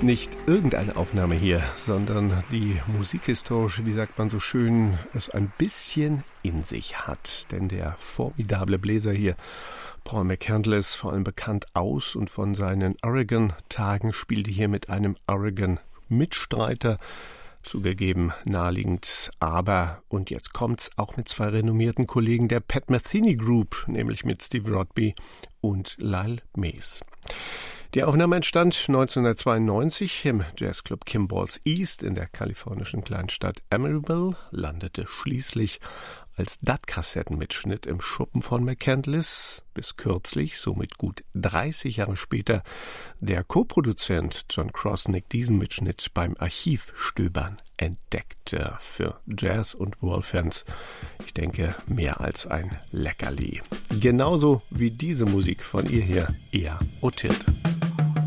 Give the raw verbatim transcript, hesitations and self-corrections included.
Nicht irgendeine Aufnahme hier, sondern die musikhistorische, wie sagt man so schön, es ein bisschen in sich hat. Denn der formidable Bläser hier, Paul McCandless, vor allem bekannt aus und von seinen Oregon-Tagen, spielte hier mit einem Oregon-Mitstreiter, zugegeben naheliegend, aber, und jetzt kommt's, auch mit zwei renommierten Kollegen der Pat Metheny Group, nämlich mit Steve Rodby und Lyle Mays. Die Aufnahme entstand neunzehnhundertzweiundneunzig im Jazzclub Kimball's East in der kalifornischen Kleinstadt Emeryville, landete schließlich als D A T-Kassettenmitschnitt im Schuppen von McCandless, bis kürzlich, somit gut dreißig Jahre später, der Co-Produzent John Krosnick diesen Mitschnitt beim Archivstöbern entdeckte. Für Jazz- und World-Fans, ich denke, mehr als ein Leckerli. Genauso wie diese Musik von ihr hier, Ea Otilde.